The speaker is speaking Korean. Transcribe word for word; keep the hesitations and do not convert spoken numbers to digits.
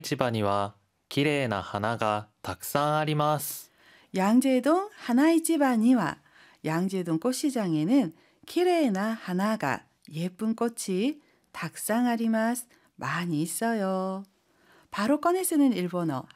市場には綺麗な花がたくさんあります。 양재동 하나이지바니와 양재동 꽃시장에는 키레나 하나가 예쁜 꽃이 닭상아리마스 많이 있어요. 바로 꺼내 쓰는 일본어